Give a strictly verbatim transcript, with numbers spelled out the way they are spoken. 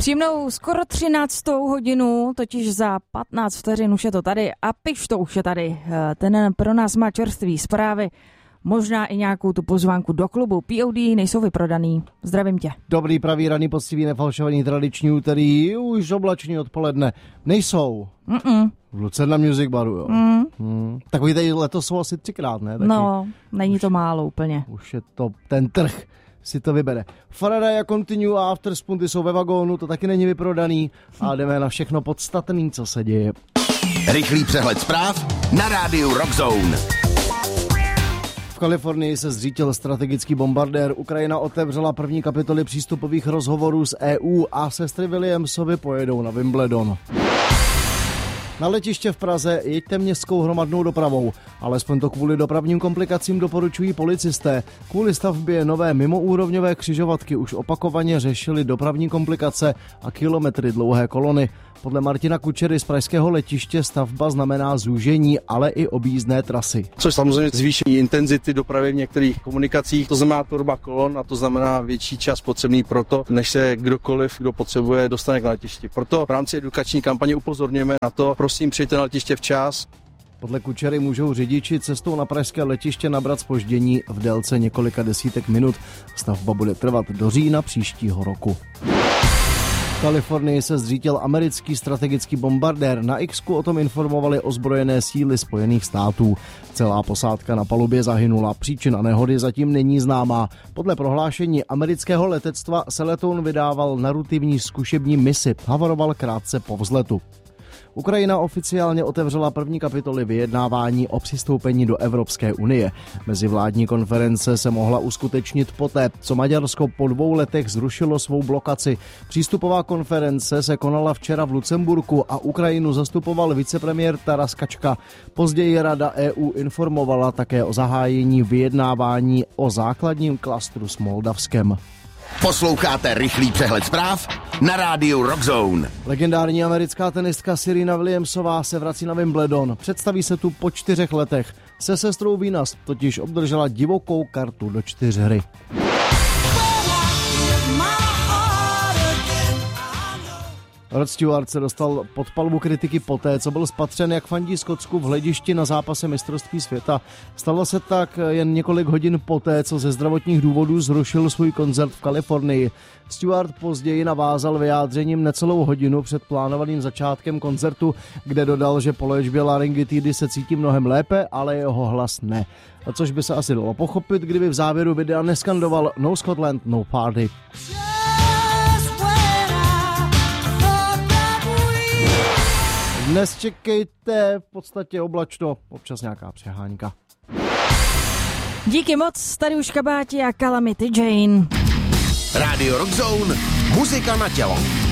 Příjemnou skoro třináctou hodinu, totiž za patnáct vteřin už je to tady a Piš to už je tady. Ten pro nás má čerství zprávy, možná i nějakou tu pozvánku do klubu. P O D nejsou vyprodaný. Zdravím tě. Dobrý, pravý, raný, poctivý, nefalšovaný, tradiční úterý, už oblační odpoledne. Nejsou. Mm-mm. V Lucerna Music Baru, jo. Mm. Hmm. Takový tady letos jsou asi třikrát, ne? Taky. No, není už, to málo úplně. Už je to ten trh. Si to vybere. Faraday a Continue a After Spunty jsou ve vagónu, to taky není vyprodaný a jdeme na všechno podstatný, co se děje. Rychlý přehled zpráv na rádiu Rock Zone. V Kalifornii se zřítil strategický bombardér. Ukrajina otevřela první kapitoly přístupových rozhovorů s E U a sestry Williamsovy pojedou na Wimbledon. Na letiště v Praze jeďte městskou hromadnou dopravou, alespoň to kvůli dopravním komplikacím doporučují policisté. Kvůli stavbě nové mimoúrovňové křižovatky už opakovaně řešili dopravní komplikace a kilometry dlouhé kolony. Podle Martina Kučery z pražského letiště stavba znamená zúžení, ale i objízdné trasy. Což samozřejmě zvýšení intenzity dopravy v některých komunikacích, to znamená tvorba kolon a to znamená větší čas potřebný proto, než se kdokoliv, kdo potřebuje, dostane k letišti. Proto v rámci edukační kampaně upozorňujeme na to, prosím, přijďte na letiště včas. Podle Kučery můžou řidiči cestou na pražské letiště nabrat zpoždění v délce několika desítek minut. Stavba bude trvat do října příštího roku. V Kalifornii se zřítil americký strategický bombardér. Na X-ku o tom informovali ozbrojené síly Spojených států. Celá posádka na palubě zahynula. Příčina nehody zatím není známá. Podle prohlášení amerického letectva se letoun vydával na rutinní zkušební misi. Havaroval krátce po vzletu. Ukrajina oficiálně otevřela první kapitoly vyjednávání o přistoupení do Evropské unie. Mezivládní konference se mohla uskutečnit poté, co Maďarsko po dvou letech zrušilo svou blokaci. Přístupová konference se konala včera v Lucemburku a Ukrajinu zastupoval vicepremiér Taras Kačka. Později Rada E U informovala také o zahájení vyjednávání o základním klastru s Moldavskem. Posloucháte rychlý přehled zpráv na rádiu Rock Zone. Legendární americká tenistka Serena Williamsová se vrací na Wimbledon. Představí se tu po čtyřech letech. Se sestrou Venus totiž obdržela divokou kartu do čtyřhry. Rod Stewart se dostal pod palbu kritiky poté, co byl spatřen, jak fandí Skotsku v hledišti na zápase mistrovství světa. Stalo se tak jen několik hodin poté, co ze zdravotních důvodů zrušil svůj koncert v Kalifornii. Stewart později navázal vyjádřením necelou hodinu před plánovaným začátkem koncertu, kde dodal, že po léčbě laryngitidy se cítí mnohem lépe, ale jeho hlas ne. A což by se asi dalo pochopit, kdyby v závěru videa neskandoval No Scotland, no party. Dnes čekejte v podstatě oblačno, občas nějaká přehánka. Díky moc, tady už Kabáti a Calamity Jane. Radio Rock Zone, muzika na tělo.